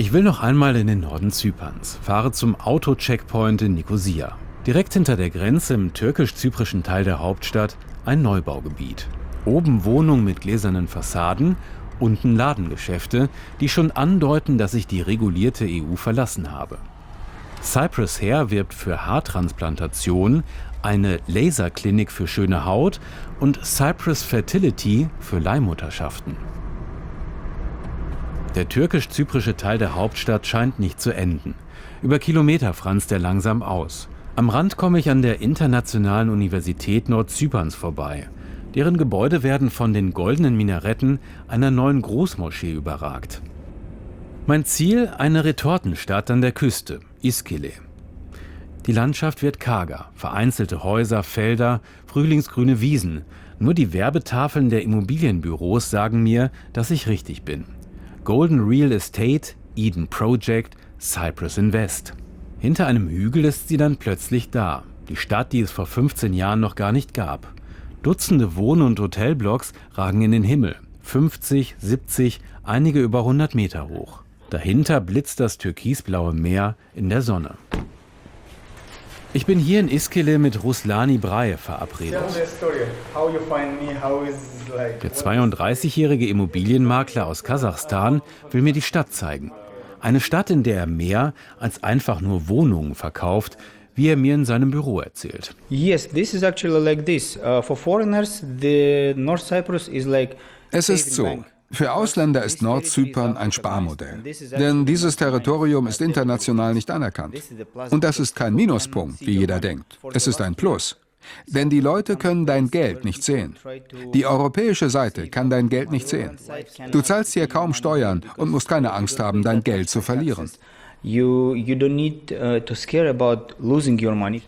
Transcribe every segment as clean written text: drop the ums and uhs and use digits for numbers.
Ich will noch einmal in den Norden Zyperns, fahre zum Auto-Checkpoint in Nikosia. Direkt hinter der Grenze im türkisch-zyprischen Teil der Hauptstadt ein Neubaugebiet. Oben Wohnungen mit gläsernen Fassaden, unten Ladengeschäfte, die schon andeuten, dass ich die regulierte EU verlassen habe. Cyprus Hair wirbt für Haartransplantation, eine Laserklinik für schöne Haut und Cyprus Fertility für Leihmutterschaften. Der türkisch-zyprische Teil der Hauptstadt scheint nicht zu enden. Über Kilometer franzt er langsam aus. Am Rand komme ich an der Internationalen Universität Nordzyperns vorbei. Deren Gebäude werden von den goldenen Minaretten einer neuen Großmoschee überragt. Mein Ziel, eine Retortenstadt an der Küste, Iskele. Die Landschaft wird karger, vereinzelte Häuser, Felder, frühlingsgrüne Wiesen. Nur die Werbetafeln der Immobilienbüros sagen mir, dass ich richtig bin. Golden Real Estate, Eden Project, Cyprus Invest. Hinter einem Hügel ist sie dann plötzlich da. Die Stadt, die es vor 15 Jahren noch gar nicht gab. Dutzende Wohn- und Hotelblocks ragen in den Himmel. 50, 70, einige über 100 Meter hoch. Dahinter blitzt das türkisblaue Meer in der Sonne. Ich bin hier in Iskele mit Ruslani Braev verabredet. Der 32-jährige Immobilienmakler aus Kasachstan will mir die Stadt zeigen. Eine Stadt, in der er mehr als einfach nur Wohnungen verkauft, wie er mir in seinem Büro erzählt. Yes, this is actually like this. For foreigners, the North Cyprus is like. Es ist so. Für Ausländer ist Nordzypern ein Sparmodell. Denn dieses Territorium ist international nicht anerkannt. Und das ist kein Minuspunkt, wie jeder denkt. Es ist ein Plus. Denn die Leute können dein Geld nicht sehen. Die europäische Seite kann dein Geld nicht sehen. Du zahlst hier kaum Steuern und musst keine Angst haben, dein Geld zu verlieren. You don't need to scare about losing your money.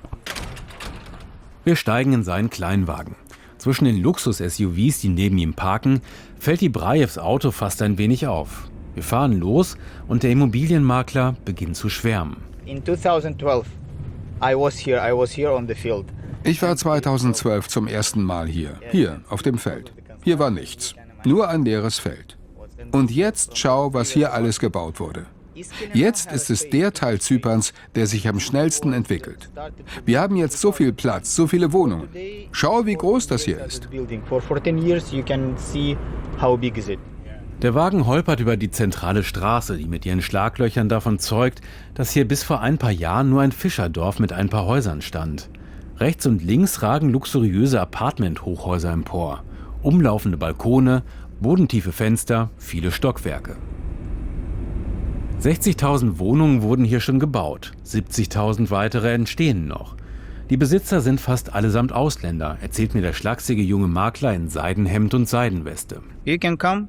Wir steigen in seinen Kleinwagen. Zwischen den Luxus-SUVs, die neben ihm parken, fällt die Braevs Auto fast ein wenig auf. Wir fahren los und der Immobilienmakler beginnt zu schwärmen. In 2012, I was here on the field. Ich war 2012 zum ersten Mal hier auf dem Feld. Hier war nichts, nur ein leeres Feld. Und jetzt schau, was hier alles gebaut wurde. Jetzt ist es der Teil Zyperns, der sich am schnellsten entwickelt. Wir haben jetzt so viel Platz, so viele Wohnungen. Schau, wie groß das hier ist. Der Wagen holpert über die zentrale Straße, die mit ihren Schlaglöchern davon zeugt, dass hier bis vor ein paar Jahren nur ein Fischerdorf mit ein paar Häusern stand. Rechts und links ragen luxuriöse Apartment-Hochhäuser empor. Umlaufende Balkone, bodentiefe Fenster, viele Stockwerke. 60.000 Wohnungen wurden hier schon gebaut, 70.000 weitere entstehen noch. Die Besitzer sind fast allesamt Ausländer, erzählt mir der schlachsige junge Makler in Seidenhemd und Seidenweste. Du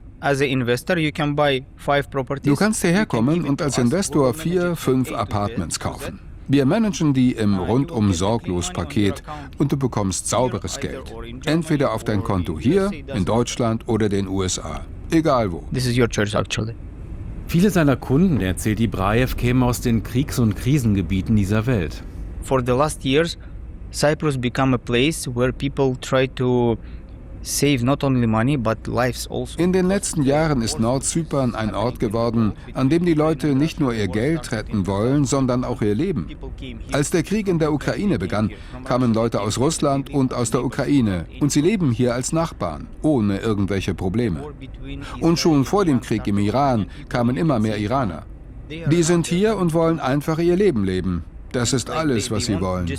kannst hierher kommen und als Investor 4, 5 Apartments kaufen. Wir managen die im Rundum-Sorglos-Paket und du bekommst sauberes Geld. Entweder auf dein Konto hier, in Deutschland oder den USA. Egal wo. This is your choice actually. Viele seiner Kunden, erzählt die Braev, kämen aus den Kriegs- und Krisengebieten dieser Welt. For the last years, Cyprus became a place where people try to save not only money but lives also. In den letzten Jahren ist Nordzypern ein Ort geworden, an dem die Leute nicht nur ihr Geld retten wollen, sondern auch ihr Leben. Als der Krieg in der Ukraine begann, kamen Leute aus Russland und aus der Ukraine und sie leben hier als Nachbarn, ohne irgendwelche Probleme. Und schon vor dem Krieg im Iran kamen immer mehr Iraner. Die sind hier und wollen einfach ihr Leben leben. Das ist alles, was sie wollen.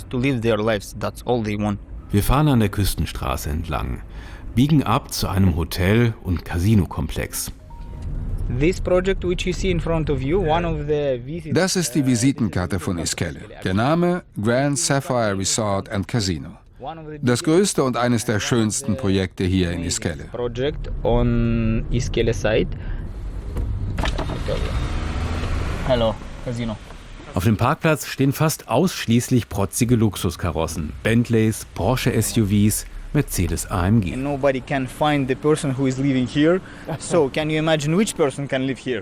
Wir fahren an der Küstenstraße entlang, biegen ab zu einem Hotel- und Casinokomplex. Das ist die Visitenkarte von Iskele. Der Name Grand Sapphire Resort and Casino. Das größte und eines der schönsten Projekte hier in Iskele. Hello, Casino. Auf dem Parkplatz stehen fast ausschließlich protzige Luxuskarossen, Bentleys, Porsche-SUVs, Mercedes-AMG. Nobody can find the person who is living here. So, can you imagine which person can live here?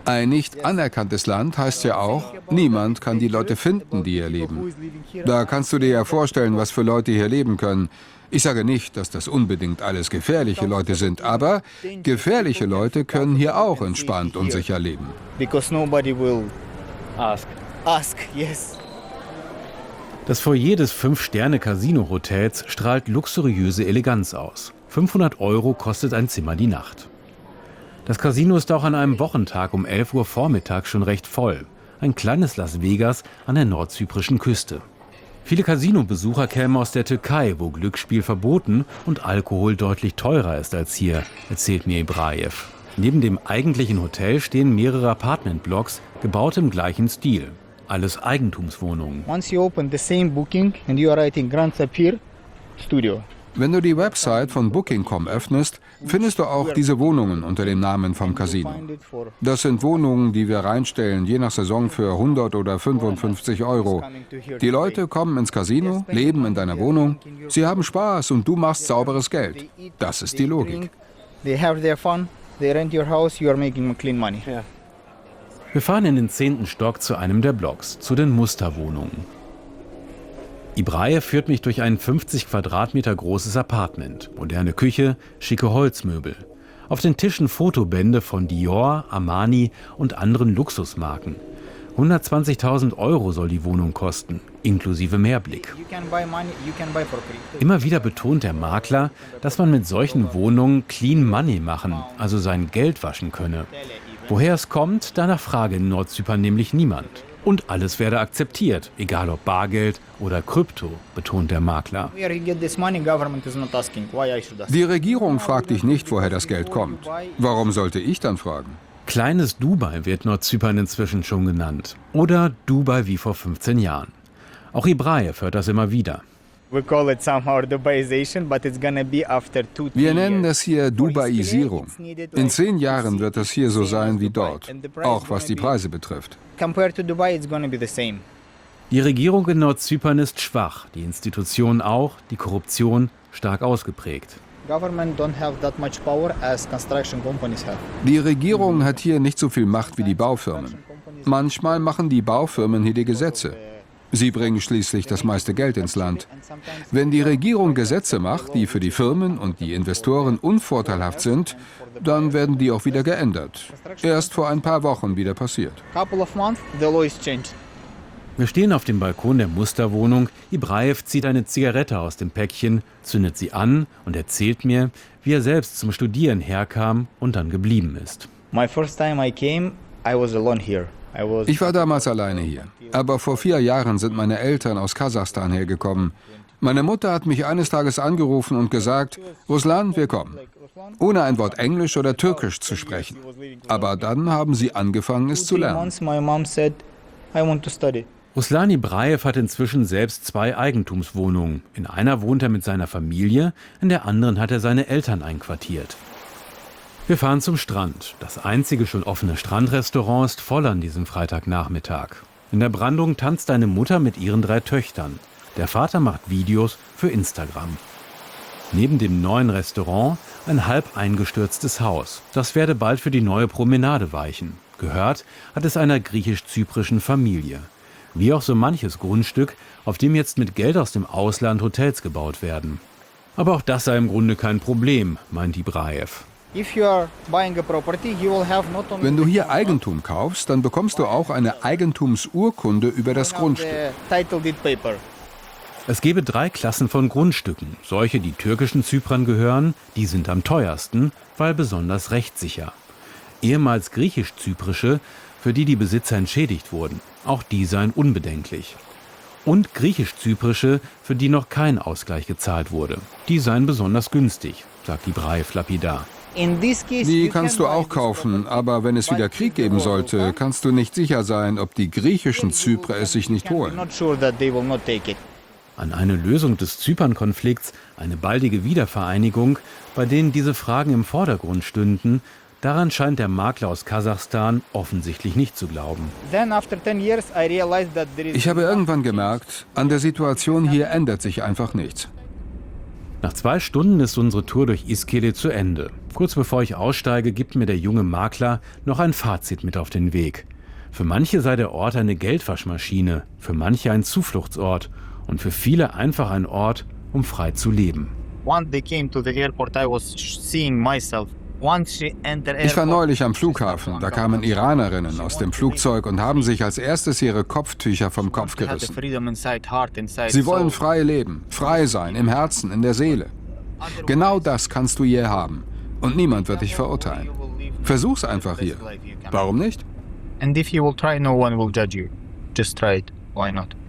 Ein nicht anerkanntes Land heißt ja auch, niemand kann die Leute finden, die hier leben. Da kannst du dir ja vorstellen, was für Leute hier leben können. Ich sage nicht, dass das unbedingt alles gefährliche Leute sind, aber gefährliche Leute können hier auch entspannt und sicher leben. Because nobody will ask, yes. Das Foyer des 5-Sterne-Casino-Hotels strahlt luxuriöse Eleganz aus. 500 € kostet ein Zimmer die Nacht. Das Casino ist auch an einem Wochentag um 11 Uhr vormittags schon recht voll. Ein kleines Las Vegas an der nordzyprischen Küste. Viele Casino-Besucher kämen aus der Türkei, wo Glücksspiel verboten und Alkohol deutlich teurer ist als hier, erzählt mir Ibrajew. Neben dem eigentlichen Hotel stehen mehrere Apartmentblocks, gebaut im gleichen Stil. Alles Eigentumswohnungen. Once you open the same booking and you are writing Grand Sapphire Studio. Wenn du die Website von Booking.com öffnest, findest du auch diese Wohnungen unter dem Namen vom Casino. Das sind Wohnungen, die wir reinstellen, je nach Saison für 100 oder 55 €. Die Leute kommen ins Casino, leben in deiner Wohnung, sie haben Spaß und du machst sauberes Geld. Das ist die Logik. They have their fun, they rent your house, you are making clean money. Wir fahren in den 10. Stock zu einem der Blocks, zu den Musterwohnungen. Ibrajew führt mich durch ein 50 Quadratmeter großes Apartment, moderne Küche, schicke Holzmöbel. Auf den Tischen Fotobände von Dior, Armani und anderen Luxusmarken. 120.000 € soll die Wohnung kosten, inklusive Mehrblick. Immer wieder betont der Makler, dass man mit solchen Wohnungen Clean Money machen, also sein Geld waschen könne. Woher es kommt, danach frage in Nordzypern nämlich niemand. Und alles werde akzeptiert, egal ob Bargeld oder Krypto, betont der Makler. Die Regierung fragt dich nicht, woher das Geld kommt. Warum sollte ich dann fragen? Kleines Dubai wird Nordzypern inzwischen schon genannt. Oder Dubai wie vor 15 Jahren. Auch Ibrajew hört das immer wieder. We call it somehow Dubaization, but it's gonna be after 2-3 Wir nennen years. das hier Dubaisierung. In 10 Jahren wird das hier so sein wie dort, auch was die Preise betrifft. Compared to Dubai, it's gonna be the same. Die Regierung in Nordzypern ist schwach, die Institutionen auch, die Korruption stark ausgeprägt. Government don't have that much power as construction companies have. Die Regierung hat hier nicht so viel Macht wie die Baufirmen. Manchmal machen die Baufirmen hier die Gesetze. Sie bringen schließlich das meiste Geld ins Land. Wenn die Regierung Gesetze macht, die für die Firmen und die Investoren unvorteilhaft sind, dann werden die auch wieder geändert. Erst vor ein paar Wochen wieder passiert. Couple of months, the law is changed. Wir stehen auf dem Balkon der Musterwohnung. Ibrajew zieht eine Zigarette aus dem Päckchen, zündet sie an und erzählt mir, wie er selbst zum Studieren herkam und dann geblieben ist. My first time I came, I was alone here. Ich war damals alleine hier. Aber vor 4 Jahren sind meine Eltern aus Kasachstan hergekommen. Meine Mutter hat mich eines Tages angerufen und gesagt, Ruslan, wir kommen. Ohne ein Wort Englisch oder Türkisch zu sprechen. Aber dann haben sie angefangen, es zu lernen. My mom said, I want to study. Ruslan Ibrajew hat inzwischen selbst 2 Eigentumswohnungen. In einer wohnt er mit seiner Familie, in der anderen hat er seine Eltern einquartiert. Wir fahren zum Strand. Das einzige schon offene Strandrestaurant ist voll an diesem Freitagnachmittag. In der Brandung tanzt eine Mutter mit ihren 3 Töchtern. Der Vater macht Videos für Instagram. Neben dem neuen Restaurant ein halb eingestürztes Haus. Das werde bald für die neue Promenade weichen. Gehört hat es einer griechisch-zyprischen Familie. Wie auch so manches Grundstück, auf dem jetzt mit Geld aus dem Ausland Hotels gebaut werden. Aber auch das sei im Grunde kein Problem, meint Ibrajew. Wenn du hier Eigentum kaufst, dann bekommst du auch eine Eigentumsurkunde über das Grundstück. Es gebe 3 Klassen von Grundstücken. Solche, die türkischen Zyprern gehören, die sind am teuersten, weil besonders rechtssicher. Ehemals griechisch-zyprische, für die die Besitzer entschädigt wurden. Auch die seien unbedenklich. Und griechisch-zyprische, für die noch kein Ausgleich gezahlt wurde. Die seien besonders günstig, sagt Ibrajew lapidar. Die kannst du auch kaufen, aber wenn es wieder Krieg geben sollte, kannst du nicht sicher sein, ob die griechischen Zyprer es sich nicht holen. An eine Lösung des Zypern-Konflikts, eine baldige Wiedervereinigung, bei denen diese Fragen im Vordergrund stünden, daran scheint der Makler aus Kasachstan offensichtlich nicht zu glauben. Ich habe irgendwann gemerkt, an der Situation hier ändert sich einfach nichts. Nach 2 Stunden ist unsere Tour durch Iskele zu Ende. Kurz bevor ich aussteige, gibt mir der junge Makler noch ein Fazit mit auf den Weg. Für manche sei der Ort eine Geldwaschmaschine, für manche ein Zufluchtsort und für viele einfach ein Ort, um frei zu leben. Ich war neulich am Flughafen. Da kamen Iranerinnen aus dem Flugzeug und haben sich als erstes ihre Kopftücher vom Kopf gerissen. Sie wollen frei leben, frei sein, im Herzen, in der Seele. Genau das kannst du hier haben. Und niemand wird dich verurteilen. Versuch's einfach hier. Warum nicht? And if you will try, no one will judge you. Just try it. Why not?